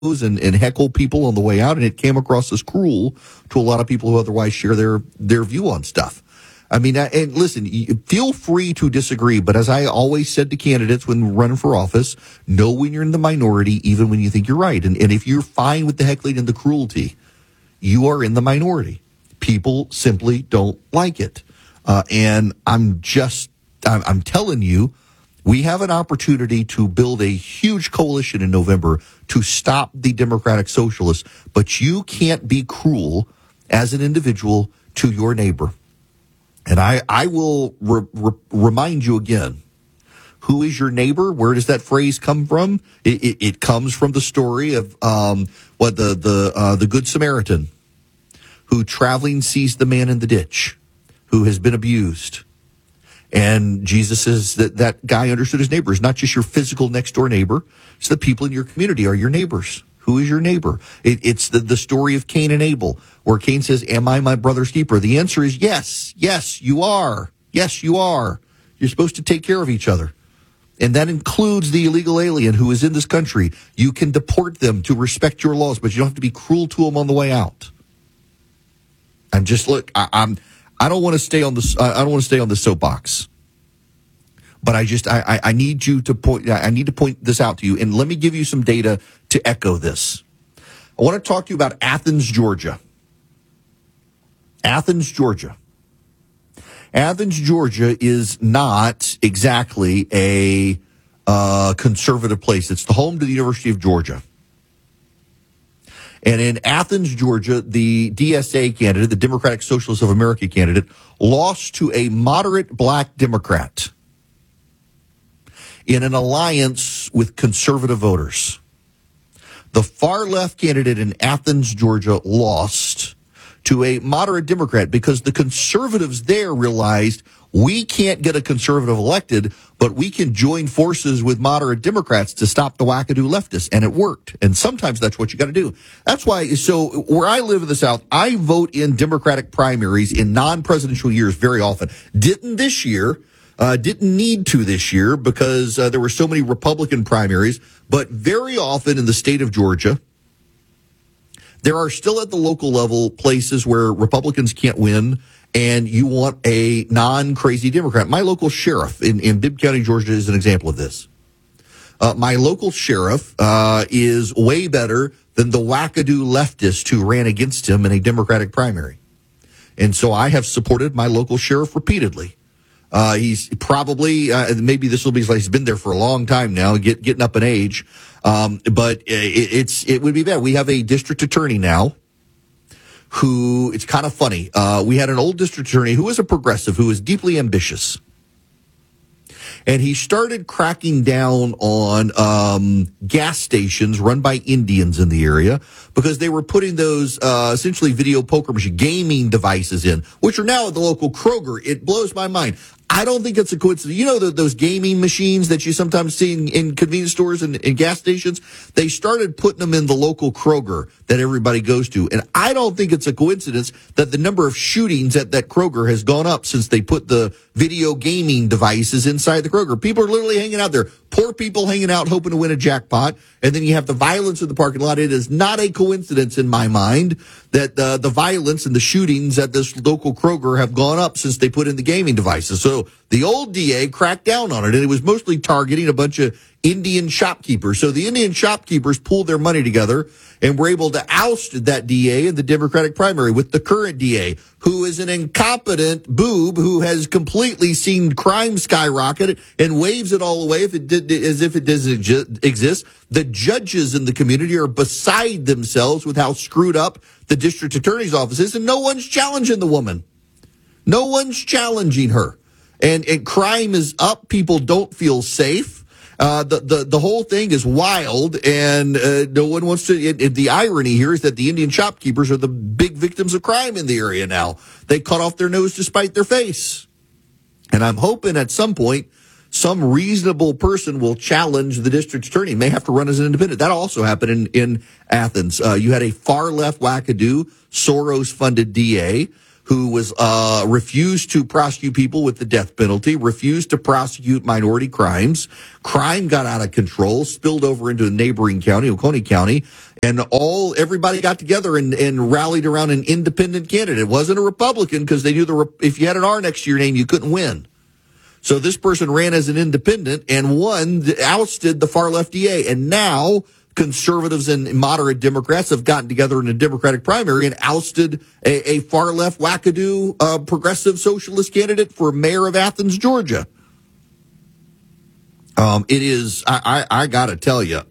and heckle people on the way out, and it came across as cruel to a lot of people who otherwise share their view on stuff. I mean, and listen, feel free to disagree, but as I always said to candidates when running for office, know when you're in the minority, even when you think you're right. And if you're fine with the heckling and the cruelty, you are in the minority. People simply don't like it. And I'm telling you, we have an opportunity to build a huge coalition in November to stop the Democratic Socialists, but you can't be cruel as an individual to your neighbor. And I will remind you again, who is your neighbor? Where does that phrase come from? It comes from the story of the Good Samaritan, who traveling sees the man in the ditch, who has been abused. And Jesus says that guy understood his neighbors, not just your physical next door neighbor. It's the people in your community are your neighbors. Who is your neighbor? It's the story of Cain and Abel, where Cain says, am I my brother's keeper? The answer is yes. Yes, you are. Yes, you are. You're supposed to take care of each other. And that includes the illegal alien who is in this country. You can deport them to respect your laws, but you don't have to be cruel to them on the way out. I don't want to stay on this. I don't want to stay on the soapbox. But I need you to point. I need to point this out to you, and let me give you some data to echo this. I want to talk to you about Athens, Georgia. Athens, Georgia. Athens, Georgia is not exactly a conservative place. It's the home to the University of Georgia. And in Athens, Georgia, the DSA candidate, the Democratic Socialists of America candidate, lost to a moderate black Democrat in an alliance with conservative voters. The far left candidate in Athens, Georgia, lost to a moderate Democrat because the conservatives there realized we can't get a conservative elected, but we can join forces with moderate Democrats to stop the wackadoo leftists. And it worked. And sometimes that's what you got to do. That's why, so where I live in the South, I vote in Democratic primaries in non-presidential years very often. Didn't this year. Didn't need to this year because there were so many Republican primaries. But very often in the state of Georgia, there are still at the local level places where Republicans can't win, and you want a non-crazy Democrat. My local sheriff in Bibb County, Georgia, is an example of this. My local sheriff is way better than the wackadoo leftist who ran against him in a Democratic primary. And so I have supported my local sheriff repeatedly. He's probably, maybe this will be like he's been there for a long time now, getting up in age. But it would be bad. We have a district attorney now who, it's kind of funny. We had an old district attorney who was a progressive, who was deeply ambitious. And he started cracking down on gas stations run by Indians in the area because they were putting those essentially video poker machine gaming devices in, which are now at the local Kroger. It blows my mind. I don't think it's a coincidence. You know those gaming machines that you sometimes see in convenience stores and gas stations? They started putting them in the local Kroger that everybody goes to. And I don't think it's a coincidence that the number of shootings at that Kroger has gone up since they put the video gaming devices inside the Kroger. People are literally hanging out there. Poor people hanging out hoping to win a jackpot. And then you have the violence in the parking lot. It is not a coincidence in my mind that the violence and the shootings at this local Kroger have gone up since they put in the gaming devices. So the old DA cracked down on it, and it was mostly targeting a bunch of Indian shopkeepers. So the Indian shopkeepers pooled their money together and were able to oust that DA in the Democratic primary with the current DA, who is an incompetent boob who has completely seen crime skyrocket and waves it all away as if it doesn't exist. The judges in the community are beside themselves with how screwed up the district attorney's office is, and no one's challenging the woman. No one's challenging her. And crime is up. People don't feel safe. The whole thing is wild, and no one wants to. The irony here is that the Indian shopkeepers are the big victims of crime in the area now. They cut off their nose to spite their face. And I'm hoping at some point some reasonable person will challenge the district attorney, may have to run as an independent. That also happened in Athens. You had a far-left wackadoo, Soros-funded DA who was refused to prosecute people with the death penalty, refused to prosecute minority crimes. Crime got out of control, spilled over into a neighboring county, Oconee County, And everybody got together and rallied around an independent candidate. It wasn't a Republican because they knew if you had an R next to your name, you couldn't win. So this person ran as an independent and won, ousted the far left DA. And now conservatives and moderate Democrats have gotten together in a Democratic primary and ousted a far left wackadoo progressive socialist candidate for mayor of Athens, Georgia. It is, I gotta tell you,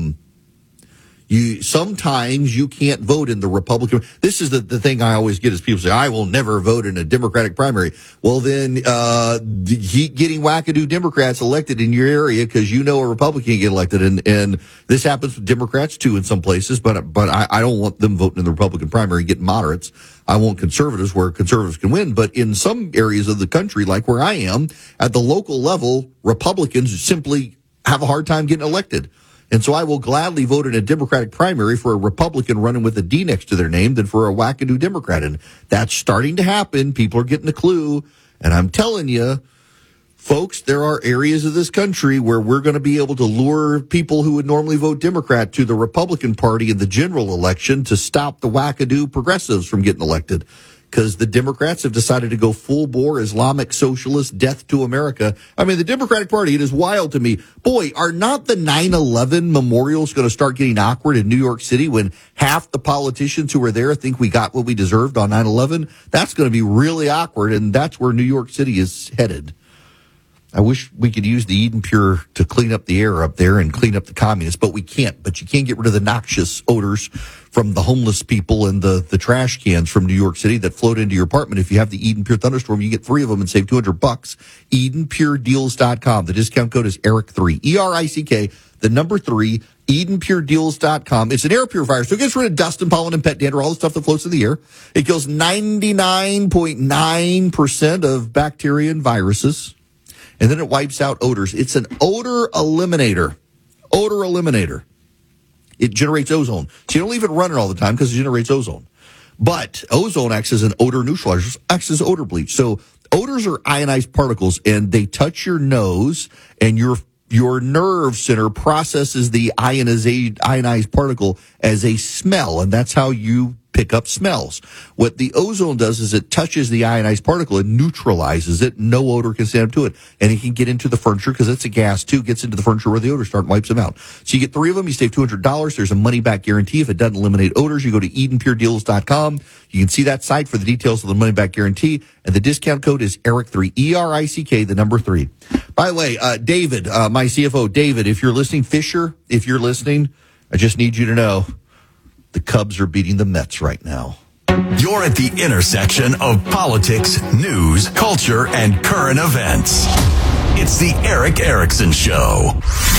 sometimes you can't vote in the Republican. This is the thing I always get is people say, I will never vote in a Democratic primary. Well, then, getting wackadoo Democrats elected in your area because you know a Republican get elected. And this happens with Democrats too in some places, but I don't want them voting in the Republican primary, getting moderates. I want conservatives where conservatives can win. But in some areas of the country, like where I am, at the local level, Republicans simply have a hard time getting elected. And so I will gladly vote in a Democratic primary for a Republican running with a D next to their name than for a wackadoo Democrat. And that's starting to happen. People are getting a clue. And I'm telling you, folks, there are areas of this country where we're going to be able to lure people who would normally vote Democrat to the Republican Party in the general election to stop the wackadoo progressives from getting elected. Because the Democrats have decided to go full bore Islamic socialist death to America. I mean, the Democratic Party, it is wild to me. Boy, are not the 9/11 memorials going to start getting awkward in New York City when half the politicians who were there think we got what we deserved on 9/11? That's going to be really awkward, and that's where New York City is headed. I wish we could use the Eden Pure to clean up the air up there and clean up the communists, but we can't. But you can get rid of the noxious odors from the homeless people and the trash cans from New York City that float into your apartment. If you have the Eden Pure Thunderstorm, you get 3 of them and save $200. EdenPureDeals.com. The discount code is ERIC3. ERICK, the number 3, EdenPureDeals.com. It's an air purifier, so it gets rid of dust and pollen and pet dander, all the stuff that floats in the air. It kills 99.9% of bacteria and viruses. And then it wipes out odors. It's an odor eliminator. Odor eliminator. It generates ozone. So you don't leave it running all the time because it generates ozone. But ozone acts as an odor neutralizer, acts as odor bleach. So odors are ionized particles, and they touch your nose, and your nerve center processes the ionized particle as a smell, and that's how you pick up smells. What the ozone does is it touches the ionized particle and neutralizes it. No odor can stand up to it. And it can get into the furniture because it's a gas too, gets into the furniture where the odors start and wipes them out. So you get 3 of them, you save $200. There's a money back guarantee. If it doesn't eliminate odors, you go to EdenPureDeals.com. You can see that site for the details of the money back guarantee. And the discount code is ERIC3, ERICK, the number 3. By the way, David, my CFO, David, if you're listening, Fisher, if you're listening, I just need you to know the Cubs are beating the Mets right now. You're at the intersection of politics, news, culture, and current events. It's the Erick Erickson Show.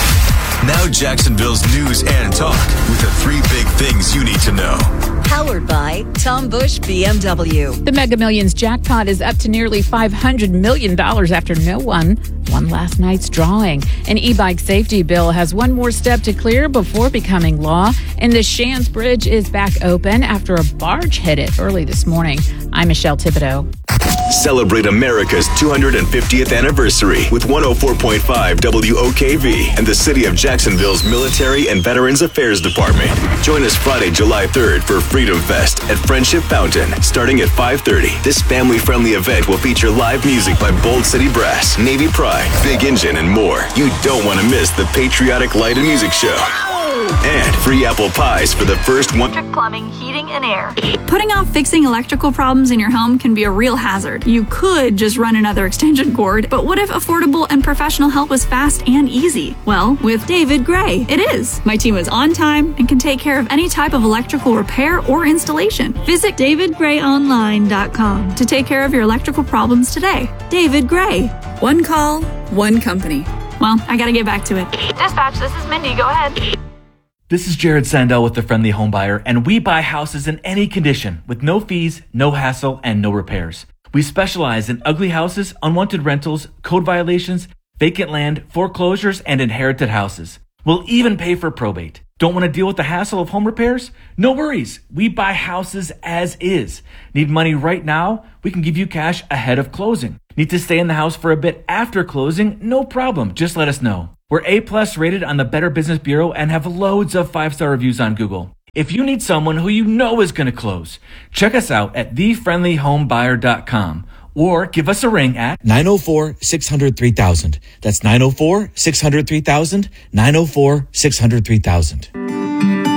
Now Jacksonville's news and talk with the 3 big things you need to know. Powered by Tom Busch BMW. The Mega Millions jackpot is up to nearly $500 million after no one won last night's drawing. An e-bike safety bill has one more step to clear before becoming law. And the Shands Bridge is back open after a barge hit it early this morning. I'm Michelle Thibodeau. Celebrate America's 250th anniversary with 104.5 WOKV and the City of Jacksonville's Military and Veterans Affairs Department. Join us Friday, July 3rd for Freedom Fest at Friendship Fountain, starting at 5:30. This family-friendly event will feature live music by Bold City Brass, Navy Pride, Big Engine, and more. You don't want to miss the Patriotic Light and Music Show. And free apple pies for the first one. Plumbing, heating, and air. Putting off fixing electrical problems in your home can be a real hazard. You could just run another extension cord, but what if affordable and professional help was fast and easy? Well, with David Gray, it is. My team is on time and can take care of any type of electrical repair or installation. Visit davidgrayonline.com to take care of your electrical problems today. David Gray. One call, one company. Well, I gotta get back to it. Dispatch, this is Mindy. Go ahead. This is Jared Sandell with The Friendly Home Buyer, and we buy houses in any condition with no fees, no hassle, and no repairs. We specialize in ugly houses, unwanted rentals, code violations, vacant land, foreclosures, and inherited houses. We'll even pay for probate. Don't want to deal with the hassle of home repairs? No worries. We buy houses as is. Need money right now? We can give you cash ahead of closing. Need to stay in the house for a bit after closing? No problem. Just let us know. We're A+ rated on the Better Business Bureau and have loads of 5-star reviews on Google. If you need someone who you know is going to close, check us out at thefriendlyhomebuyer.com or give us a ring at 904-600-3000. That's 904-600-3000, 904-600-3000.